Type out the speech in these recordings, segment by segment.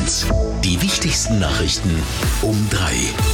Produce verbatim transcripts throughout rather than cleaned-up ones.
eins. Die wichtigsten Nachrichten um drei.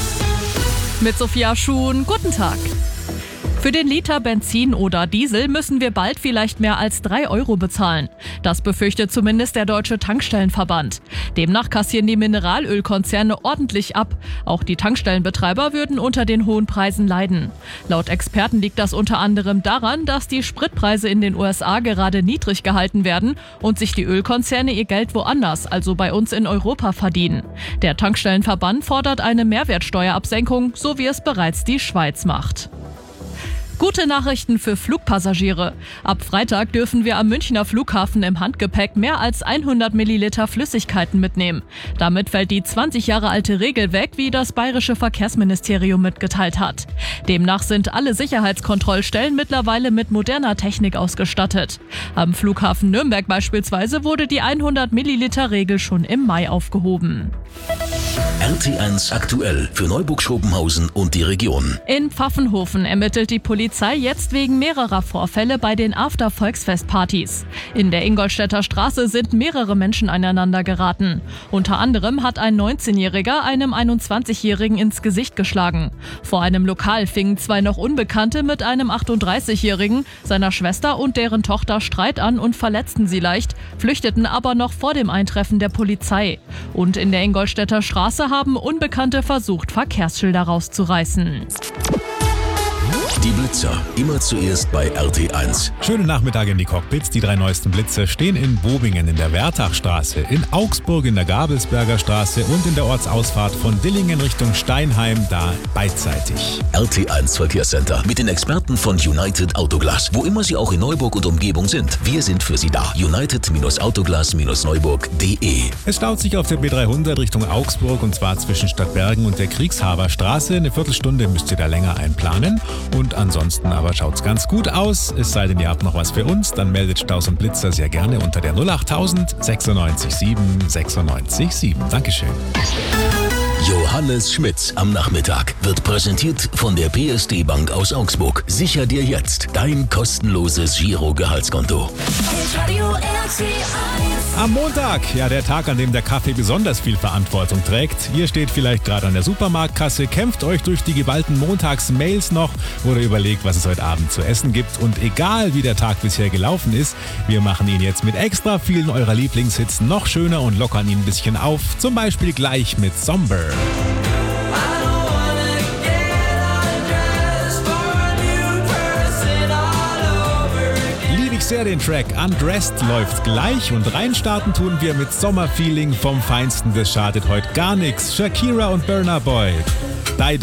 Mit Sophia Schuhn, guten Tag. Für den Liter Benzin oder Diesel müssen wir bald vielleicht mehr als drei Euro bezahlen. Das befürchtet zumindest der Deutsche Tankstellenverband. Demnach kassieren die Mineralölkonzerne ordentlich ab. Auch die Tankstellenbetreiber würden unter den hohen Preisen leiden. Laut Experten liegt das unter anderem daran, dass die Spritpreise in den U S A gerade niedrig gehalten werden und sich die Ölkonzerne ihr Geld woanders, also bei uns in Europa, verdienen. Der Tankstellenverband fordert eine Mehrwertsteuerabsenkung, so wie es bereits die Schweiz macht. Gute Nachrichten für Flugpassagiere. Ab Freitag dürfen wir am Münchner Flughafen im Handgepäck mehr als hundert Milliliter Flüssigkeiten mitnehmen. Damit fällt die zwanzig Jahre alte Regel weg, wie das Bayerische Verkehrsministerium mitgeteilt hat. Demnach sind alle Sicherheitskontrollstellen mittlerweile mit moderner Technik ausgestattet. Am Flughafen Nürnberg beispielsweise wurde die hundert Milliliter Regel schon im Mai aufgehoben. R T eins aktuell für Neuburg-Schopenhausen und die Region. In Pfaffenhofen ermittelt die Polizei jetzt wegen mehrerer Vorfälle bei den After-Volksfest-Partys. In der Ingolstädter Straße sind mehrere Menschen aneinander geraten. Unter anderem hat ein neunzehnjähriger einem einundzwanzigjährigen ins Gesicht geschlagen. Vor einem Lokal fingen zwei noch Unbekannte mit einem achtunddreißigjährigen, seiner Schwester und deren Tochter Streit an und verletzten sie leicht, flüchteten aber noch vor dem Eintreffen der Polizei. Und in der Ingolstädter Straße haben Unbekannte versucht, Verkehrsschilder rauszureißen. Die Blitzer, immer zuerst bei R T eins. Schönen Nachmittag in die Cockpits. Die drei neuesten Blitze stehen in Bobingen in der Wertachstraße, in Augsburg in der Gabelsberger Straße und in der Ortsausfahrt von Dillingen Richtung Steinheim, da beidseitig. R T eins Verkehrscenter mit den Experten von United Autoglas. Wo immer Sie auch in Neuburg und Umgebung sind, wir sind für Sie da. United Autoglas Neuburg punkt de. Es staut sich auf der B dreihundert Richtung Augsburg und zwar zwischen Stadtbergen und der Kriegshaberstraße. Eine Viertelstunde müsst ihr da länger einplanen. Und ansonsten aber schaut's ganz gut aus. Es sei denn, ihr habt noch was für uns, dann meldet Staus und Blitzer sehr gerne unter der null achttausend sechsundneunzig sieben sechsundneunzig sieben. Dankeschön. Johannes Schmitz am Nachmittag wird präsentiert von der P S D Bank aus Augsburg. Sicher dir jetzt dein kostenloses Giro-Gehaltskonto. Am Montag, ja der Tag, an dem der Kaffee besonders viel Verantwortung trägt. Ihr steht vielleicht gerade an der Supermarktkasse, kämpft euch durch die geballten Montags-Mails noch oder überlegt, was es heute Abend zu essen gibt. Und egal wie der Tag bisher gelaufen ist, wir machen ihn jetzt mit extra vielen eurer Lieblingshits noch schöner und lockern ihn ein bisschen auf. Zum Beispiel gleich mit Somber. Sehr den Track Undressed läuft gleich und reinstarten tun wir mit Sommerfeeling vom Feinsten. Das schadet heute gar nichts. Shakira und Burna Boy. Die